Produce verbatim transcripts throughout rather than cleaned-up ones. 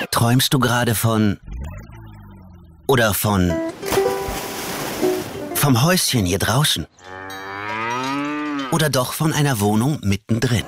Träumst du gerade von... Oder von... vom Häuschen hier draußen? Oder doch von einer Wohnung mittendrin?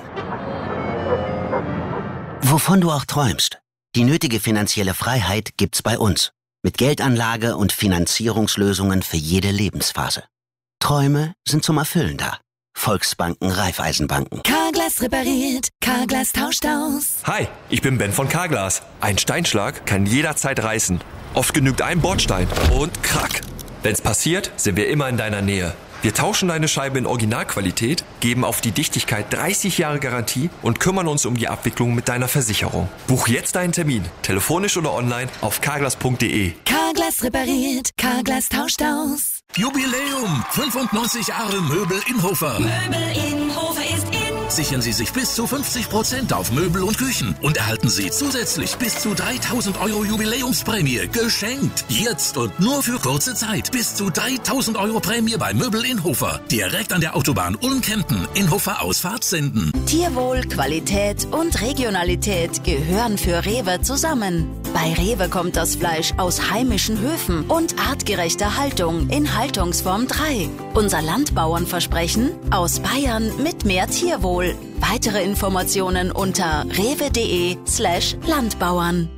Wovon du auch träumst, die nötige finanzielle Freiheit gibt's bei uns. Mit Geldanlage und Finanzierungslösungen für jede Lebensphase. Träume sind zum Erfüllen da. Volksbanken, Raiffeisenbanken. Carglass repariert, Carglass tauscht aus. Hi, ich bin Ben von Carglass. Ein Steinschlag kann jederzeit reißen. Oft genügt ein Bordstein und krack. Wenn's passiert, sind wir immer in deiner Nähe. Wir tauschen deine Scheibe in Originalqualität, geben auf die Dichtigkeit dreißig Jahre Garantie und kümmern uns um die Abwicklung mit deiner Versicherung. Buch jetzt deinen Termin, telefonisch oder online auf carglass punkt de. Carglass repariert, Carglass tauscht aus. Jubiläum! fünfundneunzig Jahre Möbel Inhofer. Möbel Inhofer ist in. Sichern Sie sich bis zu fünfzig Prozent auf Möbel und Küchen und erhalten Sie zusätzlich bis zu dreitausend Euro Jubiläumsprämie geschenkt. Jetzt und nur für kurze Zeit. Bis zu dreitausend Euro Prämie bei Möbel Inhofer. Direkt an der Autobahn Ulm-Kempten. Inhofer Ausfahrt Senden. Tierwohl, Qualität und Regionalität gehören für Rewe zusammen. Bei Rewe kommt das Fleisch aus heimischen Höfen und artgerechter Haltung in Haltungsform drei. Unser Landbauernversprechen: aus Bayern mit mehr Tierwohl. Weitere Informationen unter rewe.de slash Landbauern.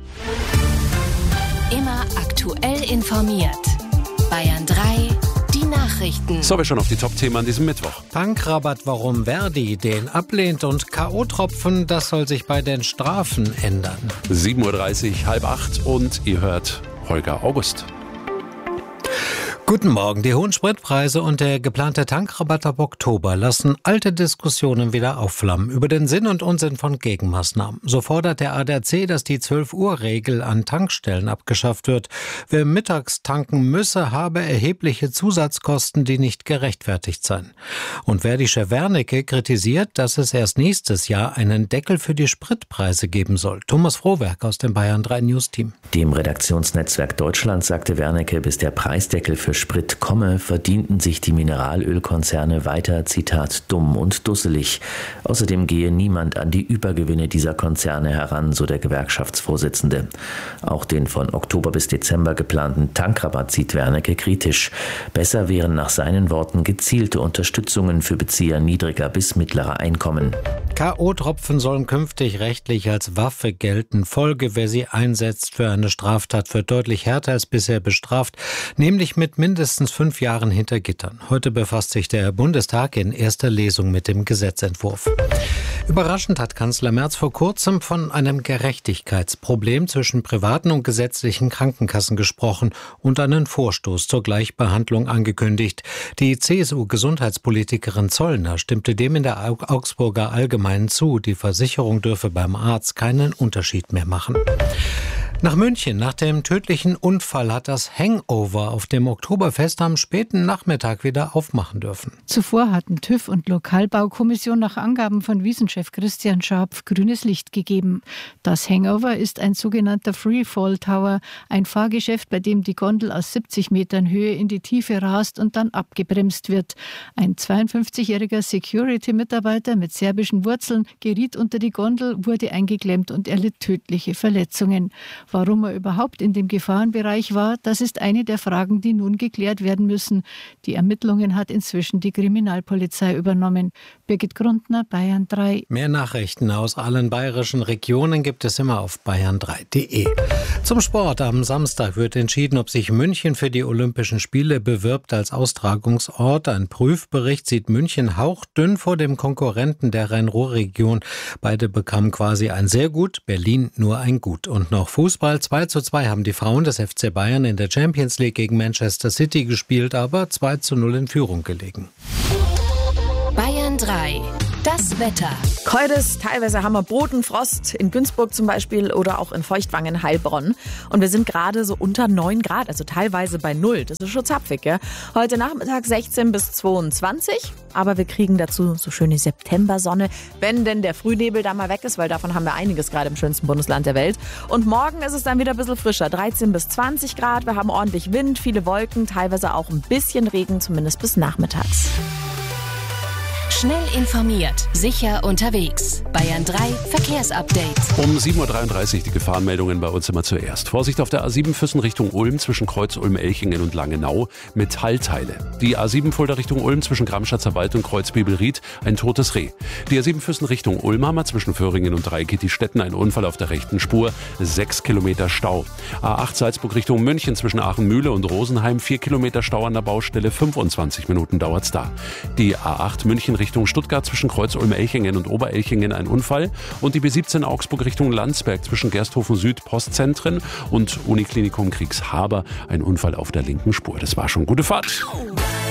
Immer aktuell informiert. Bayern drei, die Nachrichten. So, wir schauen auf die Top-Themen an diesem Mittwoch. Tankrabatt, warum Verdi den ablehnt und K O-Tropfen, das soll sich bei den Strafen ändern. sieben Uhr dreißig, halb acht und ihr hört Holger August. Guten Morgen. Die hohen Spritpreise und der geplante Tankrabatt ab Oktober lassen alte Diskussionen wieder aufflammen über den Sinn und Unsinn von Gegenmaßnahmen. So fordert der A D A C, dass die zwölf-Uhr-Regel an Tankstellen abgeschafft wird. Wer mittags tanken müsse, habe erhebliche Zusatzkosten, die nicht gerechtfertigt seien. Und Verdi-Chef Wernicke kritisiert, dass es erst nächstes Jahr einen Deckel für die Spritpreise geben soll. Thomas Frohwerk aus dem Bayern drei News-Team. Dem Redaktionsnetzwerk Deutschland sagte Wernicke, bis der Preisdeckel für Sprit komme, verdienten sich die Mineralölkonzerne weiter, Zitat, dumm und dusselig. Außerdem gehe niemand an die Übergewinne dieser Konzerne heran, so der Gewerkschaftsvorsitzende. Auch den von Oktober bis Dezember geplanten Tankrabatt sieht Wernicke kritisch. Besser wären nach seinen Worten gezielte Unterstützungen für Bezieher niedriger bis mittlerer Einkommen. K O-Tropfen sollen künftig rechtlich als Waffe gelten. Folge, wer sie einsetzt für eine Straftat, wird deutlich härter als bisher bestraft, nämlich mit mindestens fünf Jahren hinter Gittern. Heute befasst sich der Bundestag in erster Lesung mit dem Gesetzentwurf. Überraschend hat Kanzler Merz vor kurzem von einem Gerechtigkeitsproblem zwischen privaten und gesetzlichen Krankenkassen gesprochen und einen Vorstoß zur Gleichbehandlung angekündigt. Die C S U-Gesundheitspolitikerin Zollner stimmte dem in der Augsburger Allgemeinen zu. Die Versicherung dürfe beim Arzt keinen Unterschied mehr machen. Nach München, nach dem tödlichen Unfall, hat das Hangover auf dem Oktoberfest am späten Nachmittag wieder aufmachen dürfen. Zuvor hatten TÜV und Lokalbaukommission nach Angaben von Wiesenchef Christian Scharpf grünes Licht gegeben. Das Hangover ist ein sogenannter Freefall Tower, ein Fahrgeschäft, bei dem die Gondel aus siebzig Metern Höhe in die Tiefe rast und dann abgebremst wird. Ein zweiundfünfzigjähriger Security-Mitarbeiter mit serbischen Wurzeln geriet unter die Gondel, wurde eingeklemmt und erlitt tödliche Verletzungen. Warum er überhaupt in dem Gefahrenbereich war, das ist eine der Fragen, die nun geklärt werden müssen. Die Ermittlungen hat inzwischen die Kriminalpolizei übernommen. Birgit Grundner, Bayern drei. Mehr Nachrichten aus allen bayerischen Regionen gibt es immer auf bayern drei punkt de. Zum Sport. Am Samstag wird entschieden, ob sich München für die Olympischen Spiele bewirbt als Austragungsort. Ein Prüfbericht sieht München hauchdünn vor dem Konkurrenten der Rhein-Ruhr-Region. Beide bekamen quasi ein sehr gut, Berlin nur ein gut. Und noch Fußball. zwei zu zwei haben die Frauen des F C Bayern in der Champions League gegen Manchester City gespielt, aber zwei zu null in Führung gelegen. Bayern drei. Das Wetter. Heute ist teilweise haben wir Bodenfrost in Günzburg zum Beispiel oder auch in Feuchtwangen, Heilbronn. Und wir sind gerade so unter neun Grad, also teilweise bei null. Das ist schon zapfig, ja. Heute Nachmittag sechzehn bis zweiundzwanzig. Aber wir kriegen dazu so schöne Septembersonne, wenn denn der Frühnebel da mal weg ist, weil davon haben wir einiges gerade im schönsten Bundesland der Welt. Und morgen ist es dann wieder ein bisschen frischer, dreizehn bis zwanzig Grad. Wir haben ordentlich Wind, viele Wolken, teilweise auch ein bisschen Regen, zumindest bis nachmittags. Schnell informiert, sicher unterwegs. Bayern drei Verkehrsupdate. Um sieben Uhr dreiunddreißig die Gefahrenmeldungen bei uns immer zuerst. Vorsicht auf der A sieben Füssen Richtung Ulm zwischen Kreuz Ulm-Elchingen und Langenau. Metallteile. Die A sieben Fulda Richtung Ulm zwischen Gramschatzer Wald und Kreuz Bebelried. Ein totes Reh. Die A sieben Füssen Richtung Ulmhammer zwischen Föhringen und Dreikitti-Stetten. Ein Unfall auf der rechten Spur. Sechs Kilometer Stau. A acht Salzburg Richtung München zwischen Aachen-Mühle und Rosenheim. Vier Kilometer Stau an der Baustelle. fünfundzwanzig Minuten dauert's da. Die A acht München Richtung Stuttgart zwischen Kreuz Ulm-Elchingen und Oberelchingen ein Unfall. Und die B siebzehn Augsburg Richtung Landsberg zwischen Gersthofen Süd Postzentren und Uniklinikum Kriegshaber ein Unfall auf der linken Spur. Das war schon gute Fahrt.